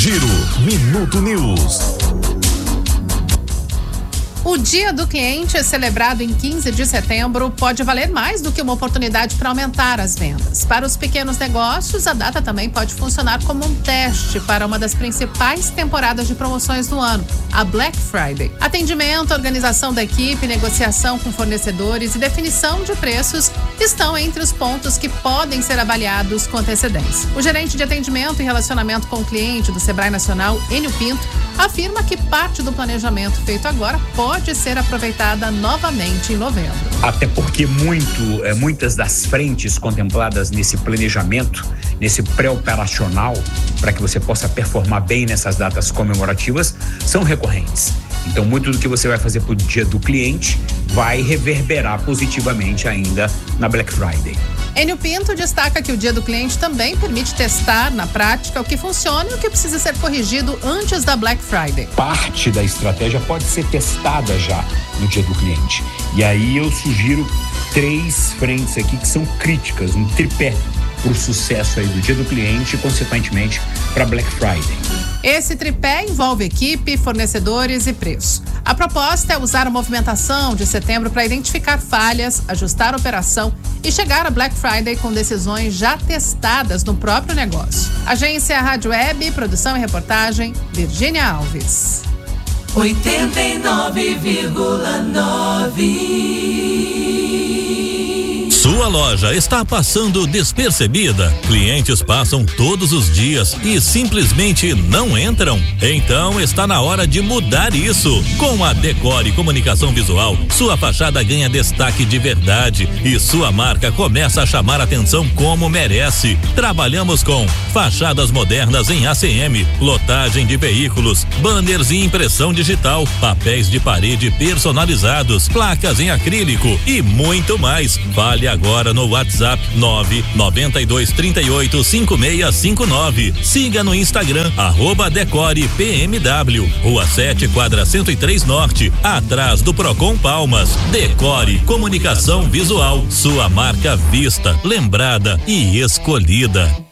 Giro Minuto News. O Dia do Cliente, celebrado em 15 de setembro, pode valer mais do que uma oportunidade para aumentar as vendas. Para os pequenos negócios, a data também pode funcionar como um teste para uma das principais temporadas de promoções do ano, a Black Friday. Atendimento, organização da equipe, negociação com fornecedores e definição de preços estão entre os pontos que podem ser avaliados com antecedência. O gerente de atendimento e relacionamento com o cliente do Sebrae Nacional, Enio Pinto, afirma que parte do planejamento feito agora pode ser aproveitada novamente em novembro. Até porque muitas das frentes contempladas nesse planejamento, nesse pré-operacional, para que você possa performar bem nessas datas comemorativas, são recorrentes. Então, muito do que você vai fazer para o Dia do Cliente vai reverberar positivamente ainda na Black Friday. Enio Pinto destaca que o Dia do Cliente também permite testar na prática o que funciona e o que precisa ser corrigido antes da Black Friday. Parte da estratégia pode ser testada já no Dia do Cliente. E aí eu sugiro 3 frentes aqui que são críticas, um tripé para o sucesso aí do Dia do Cliente e, consequentemente, para Black Friday. Esse tripé envolve equipe, fornecedores e preço. A proposta é usar a movimentação de setembro para identificar falhas, ajustar a operação e chegar a Black Friday com decisões já testadas no próprio negócio. Agência Rádio Web, produção e reportagem, Virgínia Alves. 89,9. Sua loja está passando despercebida? Clientes passam todos os dias e simplesmente não entram? Então está na hora de mudar isso. Com a Decore Comunicação Visual, sua fachada ganha destaque de verdade e sua marca começa a chamar atenção como merece. Trabalhamos com fachadas modernas em ACM, lotagem de veículos, banners e impressão digital, papéis de parede personalizados, placas em acrílico e muito mais. Fale agora no WhatsApp 992385659. Siga no Instagram @DecorePMW, Rua 7, quadra 103 Norte, atrás do Procon Palmas. Decore Comunicação Visual, sua marca vista, lembrada e escolhida.